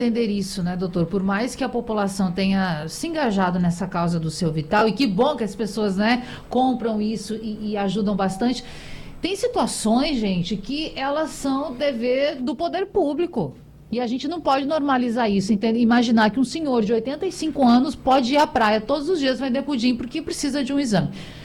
entender isso, né, doutor? Por mais que a população tenha se engajado nessa causa do Seu Vital, e que bom que as pessoas, né, compram isso e ajudam bastante, tem situações, gente, que elas são dever do poder público. E a gente não pode normalizar isso, entende? Imaginar que um senhor de 85 anos pode ir à praia todos os dias vender pudim porque precisa de um exame.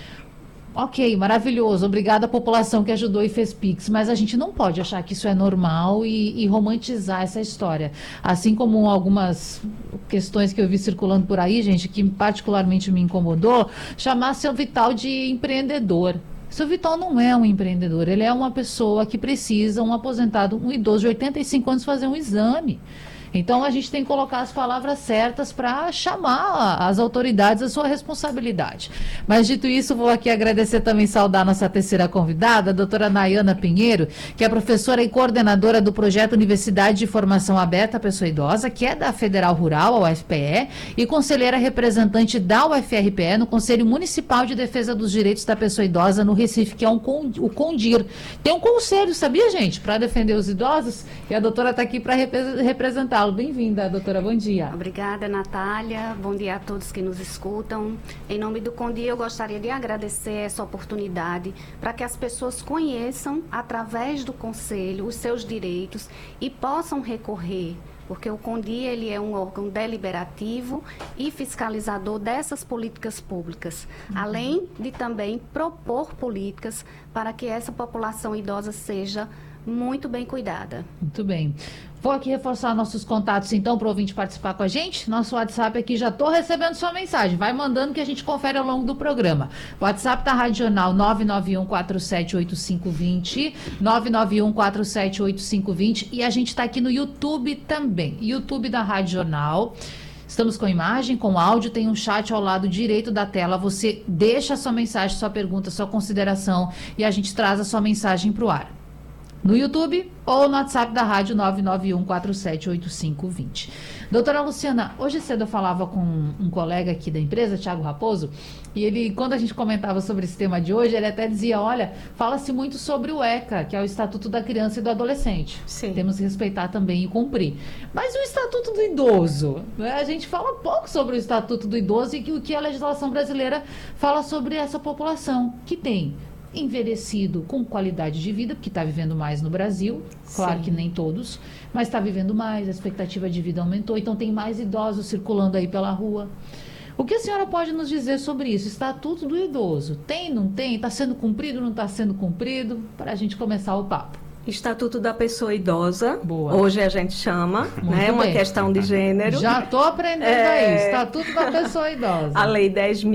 Ok, maravilhoso. Obrigada à população que ajudou e fez Pix. Mas a gente não pode achar que isso é normal e romantizar essa história. Assim como algumas questões que eu vi circulando por aí, gente, que particularmente me incomodou, chamar Seu Vital de empreendedor. Seu Vital não é um empreendedor, ele é uma pessoa que precisa, um aposentado, um idoso de 85 anos, fazer um exame. Então, a gente tem que colocar as palavras certas para chamar as autoridades à sua responsabilidade. Mas, dito isso, vou aqui agradecer também e saudar nossa terceira convidada, a doutora Nayana Pinheiro, que é professora e coordenadora do projeto Universidade de Formação Aberta à Pessoa Idosa, que é da Federal Rural, a UFPE, e conselheira representante da UFRPE no Conselho Municipal de Defesa dos Direitos da Pessoa Idosa no Recife, que é o CONDIR. Tem um conselho, sabia, gente, para defender os idosos? E a doutora está aqui para representá-lo. Bem-vinda, doutora, bom dia. Obrigada, Natália, bom dia a todos que nos escutam. Em nome do CONDIR, eu gostaria de agradecer essa oportunidade para que as pessoas conheçam, através do Conselho, os seus direitos e possam recorrer, porque o CONDIR ele é um órgão deliberativo e fiscalizador dessas políticas públicas, além de também propor políticas para que essa população idosa seja muito bem cuidada. Muito bem. Vou aqui reforçar nossos contatos, então, para o ouvinte participar com a gente. Nosso WhatsApp aqui, já estou recebendo sua mensagem. Vai mandando que a gente confere ao longo do programa. O WhatsApp da Rádio Jornal 991478520, 991478520, e a gente está aqui no YouTube também. YouTube da Rádio Jornal. Estamos com imagem, com áudio, tem um chat ao lado direito da tela. Você deixa a sua mensagem, sua pergunta, sua consideração e a gente traz a sua mensagem para o ar. No YouTube ou no WhatsApp da rádio 991478520. Doutora Luciana, hoje cedo eu falava com um colega aqui da empresa, Thiago Raposo, e ele, quando a gente comentava sobre esse tema de hoje, ele até dizia, olha, fala-se muito sobre o ECA, que é o Estatuto da Criança e do Adolescente. Sim. Temos que respeitar também e cumprir. Mas o Estatuto do Idoso, né? A gente fala pouco sobre o Estatuto do Idoso e o que a legislação brasileira fala sobre essa população, que tem envelhecido com qualidade de vida, porque está vivendo mais no Brasil, claro. Sim. Que nem todos, mas está vivendo mais, a expectativa de vida aumentou, então tem mais idosos circulando aí pela rua. O que a senhora pode nos dizer sobre isso? Estatuto do Idoso, tem, não tem? Está sendo cumprido, não está sendo cumprido? Para a gente começar o papo. Estatuto da Pessoa Idosa, boa. Hoje a gente chama, né, uma questão de gênero. Já estou aprendendo aí, Estatuto da Pessoa Idosa. A Lei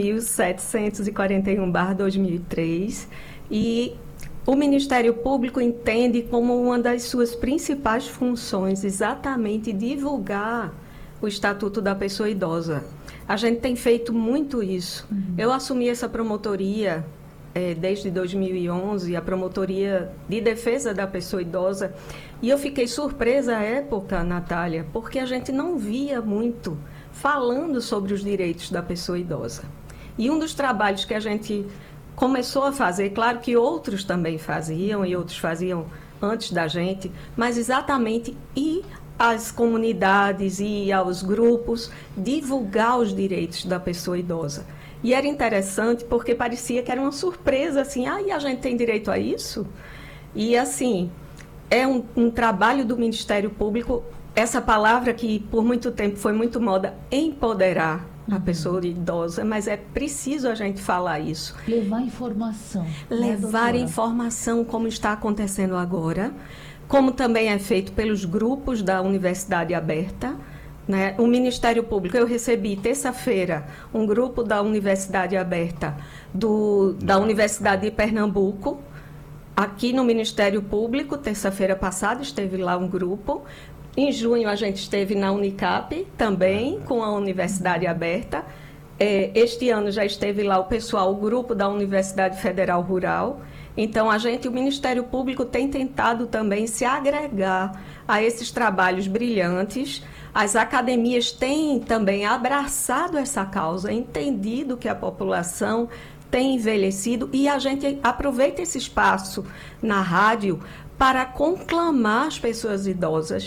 10.741/2003, e o Ministério Público entende como uma das suas principais funções exatamente divulgar o Estatuto da Pessoa Idosa. A gente tem feito muito isso. Eu assumi essa promotoria desde 2011, a Promotoria de Defesa da Pessoa Idosa, e eu fiquei surpresa à época, Natália, porque a gente não via muito falando sobre os direitos da pessoa idosa. E um dos trabalhos que a gente começou a fazer, claro que outros também faziam, e outros faziam antes da gente, mas exatamente ir às comunidades e aos grupos divulgar os direitos da pessoa idosa. E era interessante porque parecia que era uma surpresa, assim, e a gente tem direito a isso? E, assim, é um trabalho do Ministério Público, essa palavra que por muito tempo foi muito moda, empoderar a pessoa idosa, mas é preciso a gente falar isso. Levar informação. Levar informação, como está acontecendo agora, como também é feito pelos grupos da Universidade Aberta, né? O Ministério Público, eu recebi terça-feira um grupo da Universidade Aberta, da Universidade de Pernambuco, aqui no Ministério Público, terça-feira passada esteve lá um grupo. Em junho a gente esteve na Unicap também, com a Universidade Aberta. Este ano já esteve lá o pessoal, o grupo da Universidade Federal Rural. Então, o Ministério Público tem tentado também se agregar a esses trabalhos brilhantes. As academias têm também abraçado essa causa, entendido que a população tem envelhecido, e a gente aproveita esse espaço na rádio para conclamar as pessoas idosas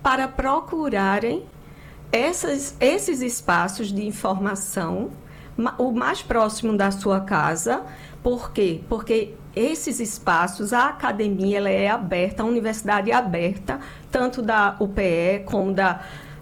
para procurarem esses espaços de informação o mais próximo da sua casa. Por quê? Porque esses espaços, a academia ela é aberta, a universidade é aberta, tanto da UPE como da